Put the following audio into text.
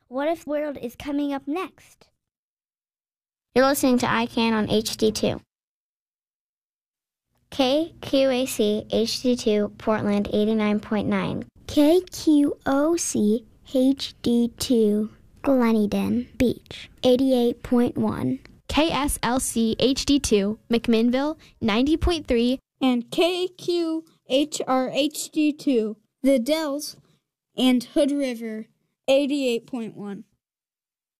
What If World is coming up next. You're listening to ICANN on HD2. KQAC HD2 Portland 89.9. KQOC HD2 Gleneden Beach 88.1. KSLC HD2 McMinnville 90.3. And KQHR HD2 The Dells and Hood River 88.1.